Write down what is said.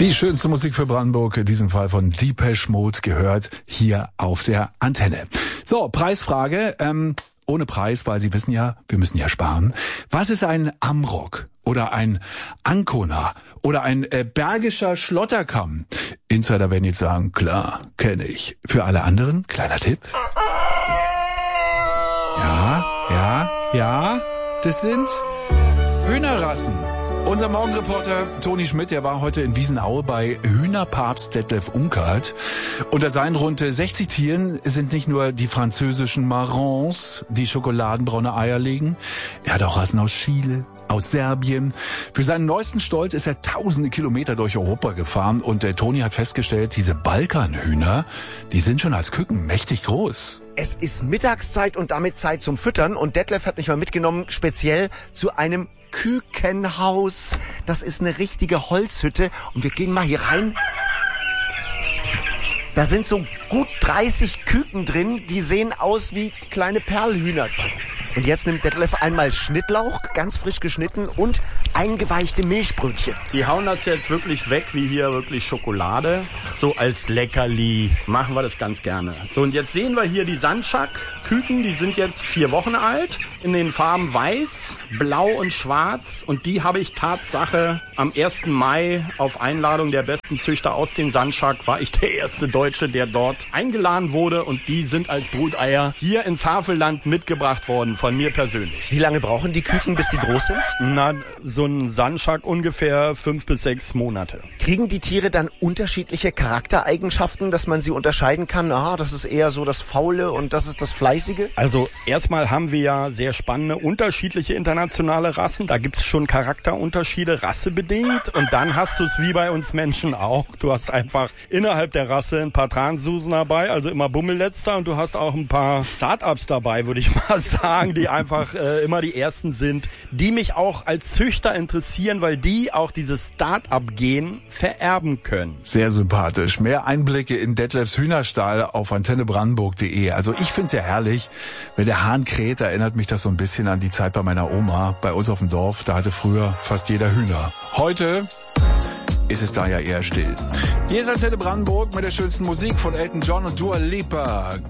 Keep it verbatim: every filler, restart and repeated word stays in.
Die schönste Musik für Brandenburg, in diesem Fall von Depeche Mode, gehört hier auf der Antenne. So, Preisfrage, ähm, ohne Preis, weil Sie wissen ja, wir müssen ja sparen. Was ist ein Amrock oder ein Ancona oder ein äh, Bergischer Schlotterkamm? Insider werden jetzt sagen, klar, kenne ich. Für alle anderen, kleiner Tipp. Ja, ja, ja, das sind Hühnerrassen. Unser Morgenreporter Toni Schmidt, der war heute in Wiesenaue bei Hühnerpapst Detlef Unkert. Unter seinen rund sechzig Tieren sind nicht nur die französischen Marrons, die schokoladenbraune Eier legen. Er hat auch Rassen aus Chile, aus Serbien. Für seinen neuesten Stolz ist er tausende Kilometer durch Europa gefahren und der Toni hat festgestellt, diese Balkanhühner, die sind schon als Küken mächtig groß. Es ist Mittagszeit und damit Zeit zum Füttern und Detlef hat mich mal mitgenommen, speziell zu einem Kükenhaus. Das ist eine richtige Holzhütte und wir gehen mal hier rein. Da sind so gut dreißig Küken drin, die sehen aus wie kleine Perlhühner. Und jetzt nimmt Detlef einmal Schnittlauch, ganz frisch geschnitten, und eingeweichte Milchbrötchen. Die hauen das jetzt wirklich weg, wie hier wirklich Schokolade. So als Leckerli machen wir das ganz gerne. So, und jetzt sehen wir hier die Sandschak-Küken, die sind jetzt vier Wochen alt, in den Farben weiß, blau und schwarz. Und die habe ich Tatsache am ersten Mai auf Einladung der besten Züchter aus den Sandschak, war ich der erste Deutsche, der dort eingeladen wurde. Und die sind als Bruteier hier ins Havelland mitgebracht worden. Von mir persönlich. Wie lange brauchen die Küken, bis die groß sind? Na, so ein Sandschak ungefähr fünf bis sechs Monate. Kriegen die Tiere dann unterschiedliche Charaktereigenschaften, dass man sie unterscheiden kann? Ah, das ist eher so das Faule und das ist das Fleißige? Also erstmal haben wir ja sehr spannende, unterschiedliche internationale Rassen. Da gibt's schon Charakterunterschiede, rassebedingt. Und dann hast du es wie bei uns Menschen auch. Du hast einfach innerhalb der Rasse ein paar Transsusen dabei, also immer Bummelletzter. Und du hast auch ein paar Start-ups dabei, würde ich mal sagen, die einfach äh, immer die ersten sind, die mich auch als Züchter interessieren, weil die auch dieses Start-up-Gen vererben können. Sehr sympathisch. Mehr Einblicke in Detlefs Hühnerstall auf antenne brandenburg punkt de. Also ich find's ja herrlich, wenn der Hahn kräht, erinnert mich das so ein bisschen an die Zeit bei meiner Oma, bei uns auf dem Dorf. Da hatte früher fast jeder Hühner. Heute ist es da ja eher still. Hier ist Antenne Brandenburg mit der schönsten Musik von Elton John und Dua Lipa.